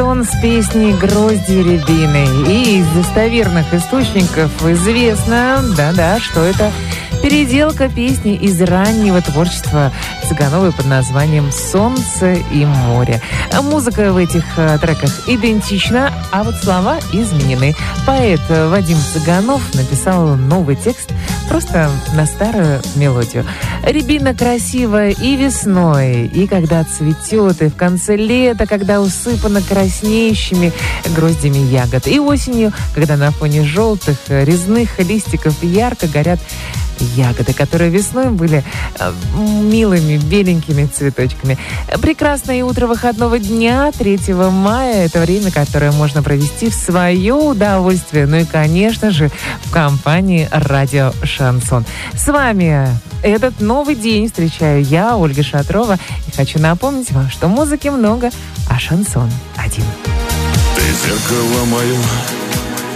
шансон с песней «Грозди рябины». И из достоверных источников известно, что это переделка песни из раннего творчества Цыгановой под названием «Солнце и море». Музыка в этих треках идентична, а вот слова изменены. Поэт Вадим Цыганов написал новый текст просто на старую мелодию. Рябина красивая и весной, и когда цветет, и в конце лета, когда усыпана краснеющими гроздями ягод, и осенью, когда на фоне желтых резных листиков ярко горят ягоды, которые весной были милыми беленькими цветочками. Прекрасное утро выходного дня, 3 мая. Это время, которое можно провести в свое удовольствие. Ну и, конечно же, в компании «Радио Шансон». С вами этот новый день встречаю я, Ольга Шатрова. И хочу напомнить вам, что музыки много, а шансон один. Ты зеркало мое,